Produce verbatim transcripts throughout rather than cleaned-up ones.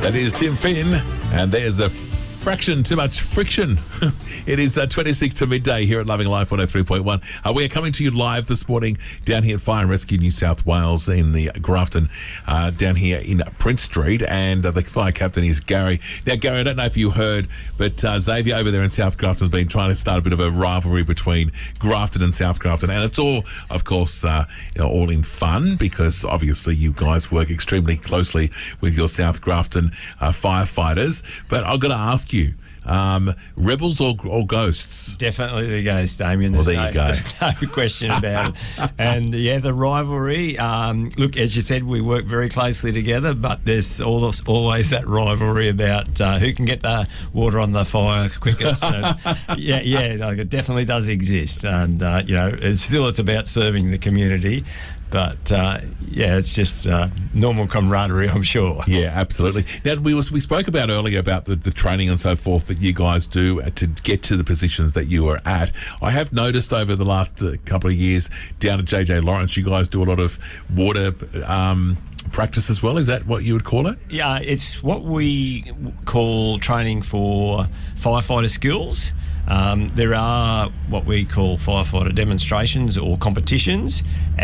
That is Tim Finn, and there's a fraction too much friction. It is uh, twenty-six to midday here at Loving Life one oh three point one. Uh, we are coming to you live this morning down here at Fire and Rescue New South Wales in the Grafton, uh, down here in Prince Street, and uh, the fire captain is Gary. Now, Gary, I don't know if you heard, but uh, Xavier over there in South Grafton has been trying to start a bit of a rivalry between Grafton and South Grafton, and it's all, of course, uh, you know, all in fun, because obviously you guys work extremely closely with your South Grafton uh, firefighters. But I've got to ask you, Um, rebels or, or ghosts? Definitely the ghosts, Damien. There's Well, there no, you go. There's no question about it. And yeah, the rivalry. Um, look, as you said, we work very closely together, but there's always, always that rivalry about uh, who can get the water on the fire quickest. And yeah, yeah, like it definitely does exist, and uh, you know, it's still it's about serving the community. But uh, yeah, it's just uh, normal camaraderie, I'm sure. Yeah, absolutely. Now, we was we spoke about earlier about the, the training and so forth that you guys do to get to the positions that you are at. I have noticed over the last uh, couple of years down at J J Lawrence, you guys do a lot of water um, practice as well. Is that what you would call it? Yeah, it's what we call training for firefighter skills. Um, there are what we call firefighter demonstrations or competitions,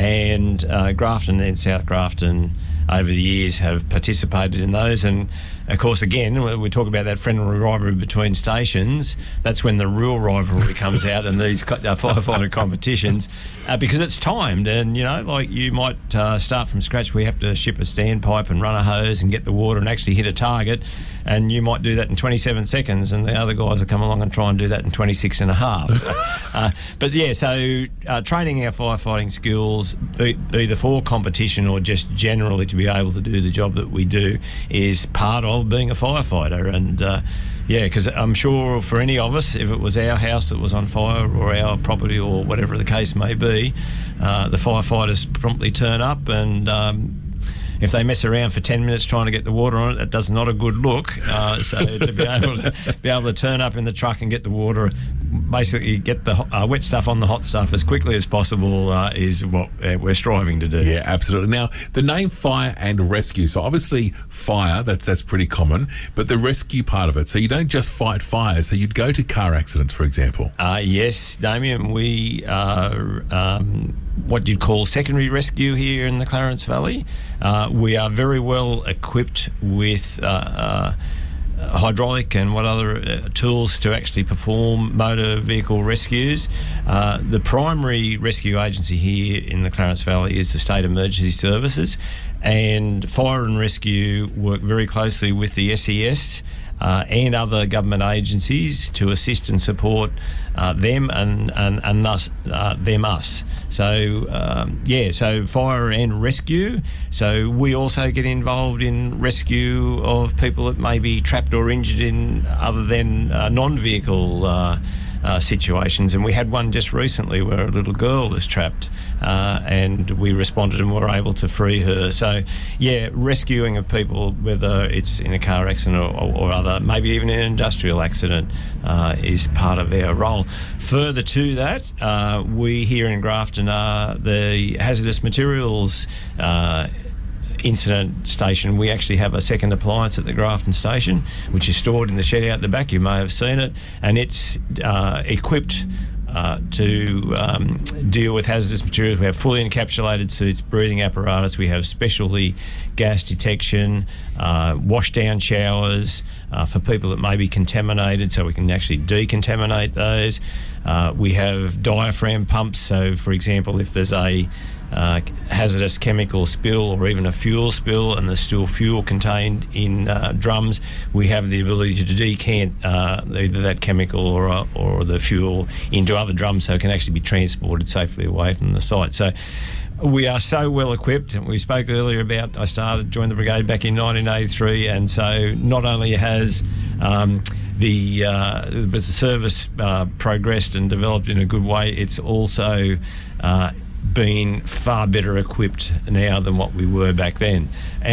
and uh, Grafton and South Grafton over the years have participated in those. And of course, again, when we talk about that friendly rivalry between stations, that's when the real rivalry comes out in these uh, firefighter competitions, uh, because it's timed. And you know, like you might uh, start from scratch. We have to ship a standpipe and run a hose and get the water and actually hit a target, and you might do that in twenty-seven seconds, and the other guys will come along and try and do that in twenty-six and a half. uh, but yeah, so uh, training our firefighting skills, e- either for competition or just generally to be able to do the job that we do, is part of being a firefighter. And uh, yeah, because I'm sure for any of us, if it was our house that was on fire or our property or whatever the case may be, uh, the firefighters promptly turn up, and um, if they mess around for ten minutes trying to get the water on it, it does not a good look. Uh, so to be able to be able to turn up in the truck and get the water, basically get the uh, wet stuff on the hot stuff as quickly as possible, uh, is what uh, we're striving to do. Yeah, absolutely. Now, the name Fire and Rescue. So obviously fire, that's that's pretty common, but the rescue part of it. So you don't just fight fires. So you'd go to car accidents, for example. Uh, yes, Damien, we are um, what you'd call secondary rescue here in the Clarence Valley. Uh, we are very well equipped with uh, uh, hydraulic and what other uh, tools to actually perform motor vehicle rescues. Uh, the primary rescue agency here in the Clarence Valley is the State Emergency Services, and Fire and Rescue work very closely with the S E S Uh, and other government agencies to assist and support uh, them and and, and thus uh, them us. So um, yeah, so fire and rescue. So we also get involved in rescue of people that may be trapped or injured in other than uh, non-vehicle uh, Uh, situations, and we had one just recently where a little girl was trapped, uh, and we responded and were able to free her. So yeah, rescuing of people, whether it's in a car accident or, or, or other, maybe even an industrial accident, uh, is part of our role. Further to that, uh, we here in Grafton are the hazardous materials uh, incident station. We actually have a second appliance at the Grafton station, which is stored in the shed out the back. You may have seen it, and it's uh, equipped uh, to um, deal with hazardous materials. We have fully encapsulated suits, breathing apparatus. We have specialty gas detection, uh, wash down showers uh, for people that may be contaminated, so we can actually decontaminate those. Uh, we have diaphragm pumps, so for example, if there's a Uh, hazardous chemical spill or even a fuel spill and there's still fuel contained in uh, drums, we have the ability to decant uh, either that chemical or uh, or the fuel into other drums so it can actually be transported safely away from the site. So we are so well equipped. We spoke earlier about I started, joined the brigade back in nineteen eighty-three, and so not only has um, the, uh, the service uh, progressed and developed in a good way, it's also uh, been far better equipped now than what we were back then.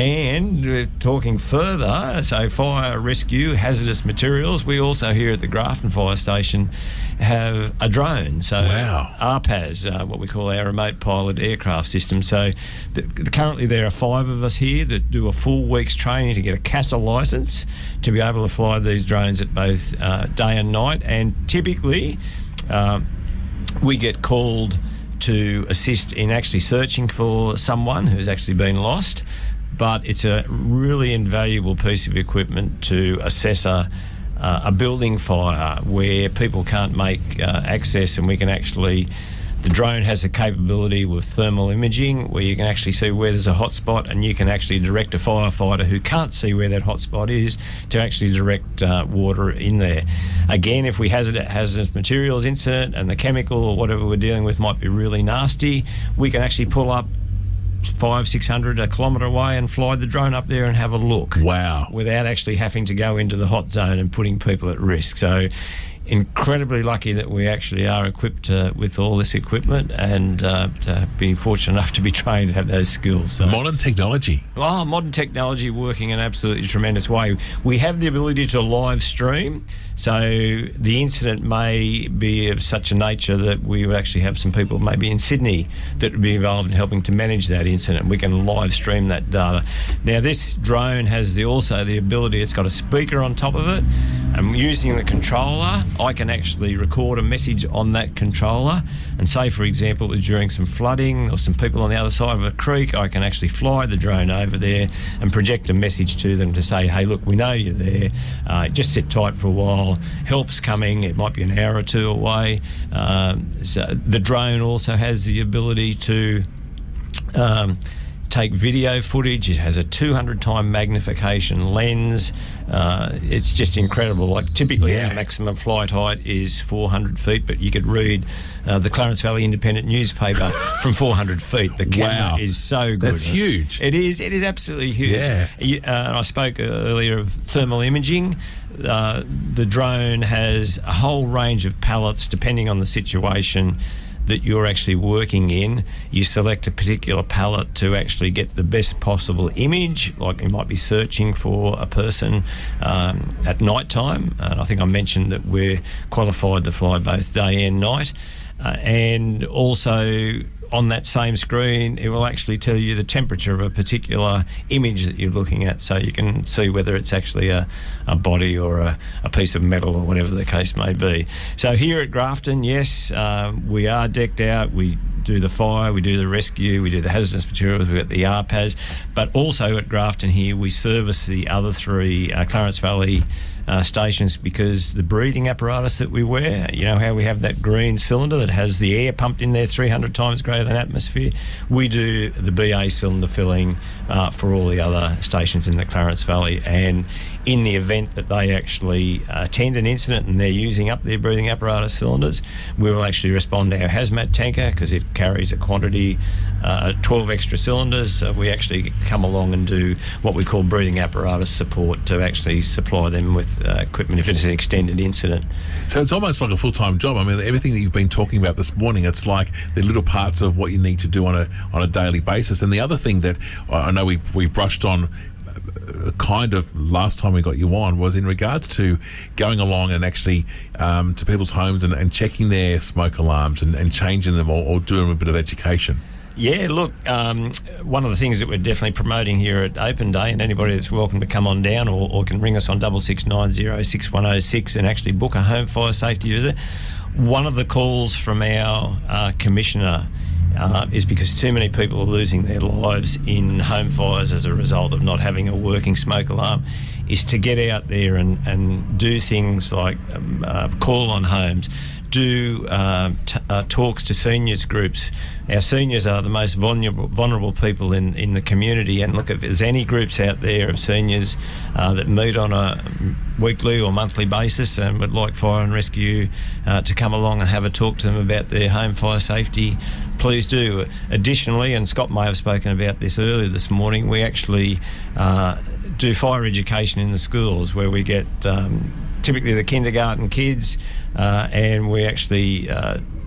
And uh, talking further, so fire rescue, hazardous materials, we also here at the Grafton Fire Station have a drone. So wow. R P A S, uh, what we call our remote pilot aircraft system. So the, currently there are five of us here that do a full week's training to get a CASA licence to be able to fly these drones at both uh, day and night. And typically uh, we get called to assist in actually searching for someone who's actually been lost, but it's a really invaluable piece of equipment to assess a, uh, a building fire where people can't make uh, access, and we can actually, the drone has a capability with thermal imaging where you can actually see where there's a hot spot, and you can actually direct a firefighter who can't see where that hot spot is to actually direct uh, water in there. Again, if we hazard hazardous materials incident and the chemical or whatever we're dealing with might be really nasty, we can actually pull up five, six hundred a kilometre away and fly the drone up there and have a look. Wow. Without actually having to go into the hot zone and putting people at risk. So incredibly lucky that we actually are equipped uh, with all this equipment, and uh, to be fortunate enough to be trained to have those skills. So, modern technology. Oh, modern technology working in an absolutely tremendous way. We have the ability to live stream, so the incident may be of such a nature that we would actually have some people maybe in Sydney that would be involved in helping to manage that incident. We can live stream that data. Now, this drone has the, also the ability, it's got a speaker on top of it, and using the controller, I can actually record a message on that controller, and say, for example, it was during some flooding or some people on the other side of a creek, I can actually fly the drone over there and project a message to them to say, hey, look, we know you're there, uh, just sit tight for a while, help's coming, it might be an hour or two away. Um, so the drone also has the ability to um, take video footage. It has a two hundred time magnification lens. Uh, it's just incredible. Like typically yeah. our maximum flight height is four hundred feet, but you could read uh, the Clarence Valley Independent newspaper from four hundred feet. The camera wow. is so good. That's huge. It is. It is absolutely huge. Yeah. You, uh, I spoke earlier of thermal imaging. Uh, the drone has a whole range of palettes depending on the situation that you're actually working in. You select a particular palette to actually get the best possible image, like you might be searching for a person um, at night time. And I think I mentioned that we're qualified to fly both day and night. Uh, and also on that same screen, it will actually tell you the temperature of a particular image that you're looking at, so you can see whether it's actually a, a body or a, a piece of metal or whatever the case may be. So here at Grafton, yes, uh, we are decked out. We do the fire, we do the rescue, we do the hazardous materials, we've got the R P A S, but also at Grafton here we service the other three uh, Clarence Valley Uh, stations, because the breathing apparatus that we wear, you know how we have that green cylinder that has the air pumped in there three hundred times greater than atmosphere, we do the B A cylinder filling uh, for all the other stations in the Clarence Valley. And in the event that they actually uh, attend an incident and they're using up their breathing apparatus cylinders, we will actually respond to our hazmat tanker, because it carries a quantity, uh, twelve extra cylinders. So we actually come along and do what we call breathing apparatus support to actually supply them with Uh, equipment if it's an extended incident. So it's almost like a full-time job. I mean, everything that you've been talking about this morning, it's like the little parts of what you need to do on a on a daily basis. And the other thing that I know we we brushed on uh, kind of last time we got you on was in regards to going along and actually um, to people's homes and, and checking their smoke alarms and, and changing them, or, or doing a bit of education. Yeah, look, um, one of the things that we're definitely promoting here at Open Day, and anybody that's welcome to come on down or, or can ring us on double six nine zero six one zero six and actually book a home fire safety visit. One of the calls from our uh, commissioner uh, is because too many people are losing their lives in home fires as a result of not having a working smoke alarm, is to get out there and, and do things like um, uh, call on homes, do uh, t- uh, talks to seniors groups. Our seniors are the most vulnerable, vulnerable people in, in the community, and look, if there's any groups out there of seniors uh, that meet on a weekly or monthly basis and would like fire and rescue uh, to come along and have a talk to them about their home fire safety, please do. Additionally, and Scott may have spoken about this earlier this morning, we actually uh, do fire education in the schools, where we get um, typically the kindergarten kids uh, and we actually uh,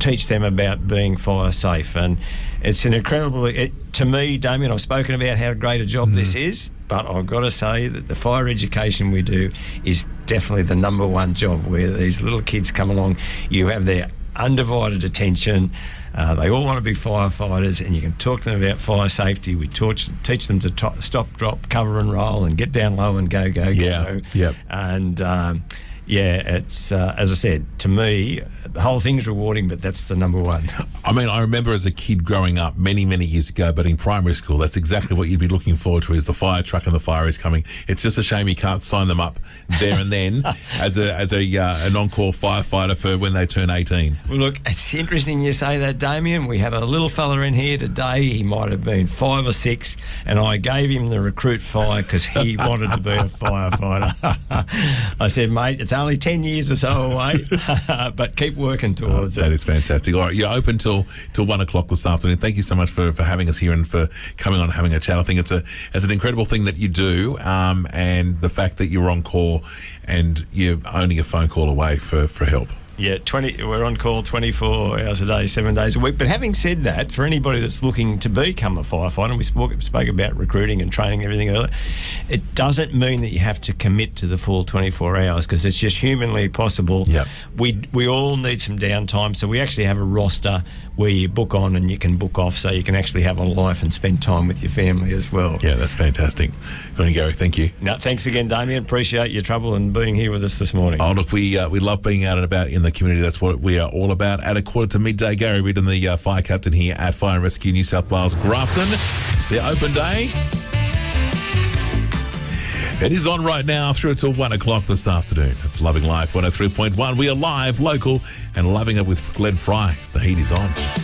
teach them about being fire safe. And it's an incredible, it, to me, Damien, I've spoken about how great a job mm. this is, but I've got to say that the fire education we do is definitely the number one job, where these little kids come along, you have their undivided attention. Uh, they all want to be firefighters, and you can talk to them about fire safety. We torch, teach them to to- stop, drop, cover and roll, and get down low and go, go, yeah. go. Yep. And um, yeah, it's uh, as I said, to me, the whole thing's rewarding, but that's the number one. I mean, I remember as a kid growing up many, many years ago, but in primary school, that's exactly what you'd be looking forward to, is the fire truck and the fire is coming. It's just a shame you can't sign them up there and then as a as a uh, an on-call firefighter for when they turn eighteen. Well, look, it's interesting you say that, Damien. We had a little fella in here today. He might have been five or six, and I gave him the recruit fire because he wanted to be a firefighter. I said, mate, it's only ten years or so away, but keep working towards oh, it. That is fantastic. All right, you're open till till one o'clock this afternoon. Thank you so much for, for having us here and for coming on and having a chat. I think it's a it's an incredible thing that you do, um, and the fact that you're on call and you're only a phone call away for, for help. Yeah, twenty. We're on call twenty-four hours a day, seven days a week. But having said that, for anybody that's looking to become a firefighter, we spoke, spoke about recruiting and training and everything earlier, it doesn't mean that you have to commit to the full twenty-four hours, because it's just humanly possible. Yep. We we all need some downtime, so we actually have a roster where you book on and you can book off, so you can actually have a life and spend time with your family as well. Yeah, that's fantastic. Good on you, Gary. Thank you. No, thanks again, Damien. Appreciate your trouble and being here with us this morning. Oh, look, we uh, we love being out and about in the community. That's what we are all about. At a quarter to midday, Gary Reid and the uh, fire captain here at Fire and Rescue New South Wales Grafton. It's their open day. It is on right now through till one o'clock this afternoon. It's Loving Life one oh three point one. We are live, local, and loving it with Glenn Fry. The heat is on.